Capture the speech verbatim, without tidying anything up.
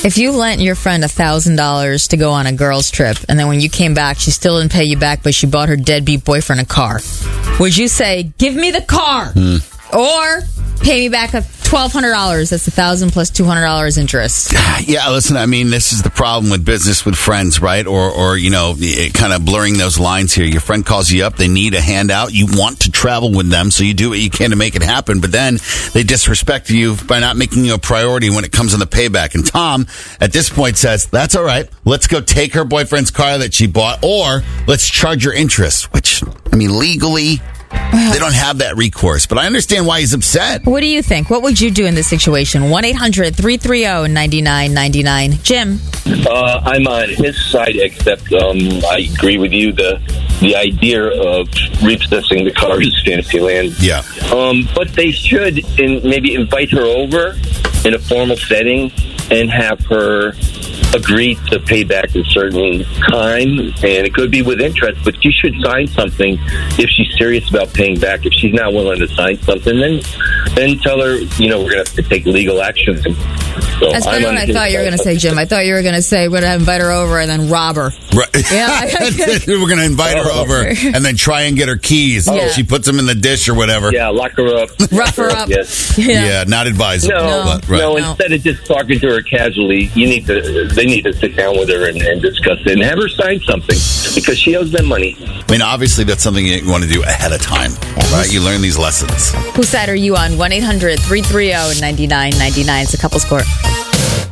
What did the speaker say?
If you lent your friend one thousand dollars to go on a girls' trip, and then when you came back, she still didn't pay you back, but she bought her deadbeat boyfriend a car, would you say, give me the car? Hmm. Or pay me back a twelve hundred dollars. That's one thousand dollars plus two hundred dollars interest. Yeah, listen, I mean, this is the problem with business with friends, right? Or, or you know, kind of blurring those lines here. Your friend calls you up. They need a handout. You want to travel with them, so you do what you can to make it happen. But then they disrespect you by not making you a priority when it comes on the payback. And Tom, at this point, says, that's all right. Let's go take her boyfriend's car that she bought, or let's charge her interest, which, I mean, legally... They don't have that recourse, but I understand why he's upset. What do you think? What would you do in this situation? one eight hundred three three zero nine nine nine nine. Jim? Uh, I'm on his side, except um, I agree with you. The the idea of repossessing the car is fantasy land. Yeah. Um, but they should in, maybe invite her over in a formal setting and have her agree to pay back a certain time, and it could be with interest, but you should sign something if she's serious about paying back. If she's not willing to sign something, then then tell her, you know, we're going to have to take legal action. So That's better than I thought you were going to say, Jim. I thought you were going to say we're going to invite her over and then rob her. Right. Yeah. We're going to invite her over and then try and get her keys. Yeah. She puts them in the dish or whatever. Yeah, lock her up. Rough her up. Yes. Yeah. yeah, not advisable. No, but, right. no, instead of just talking to her casually, you need to. They need to sit down with her and, and discuss it and have her sign something because she owes them money. I mean, obviously, that's something you want to do ahead of time, right? You learn these lessons. Whose side are you on? one eight hundred three three zero nine nine nine nine. It's a couple score.